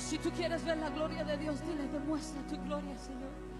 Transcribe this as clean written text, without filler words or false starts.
Si tú quieres ver la gloria de Dios, dile, demuestra tu gloria, Señor.